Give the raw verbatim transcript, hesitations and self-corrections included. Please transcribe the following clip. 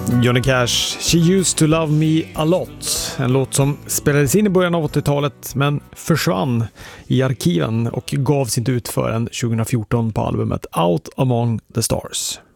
Johnny Cash, She Used To Love Me A Lot. En låt som spelades in i början av åttiotalet men försvann i arkiven och gavs inte ut förrän tjugohundrafjorton på albumet Out Among the Stars.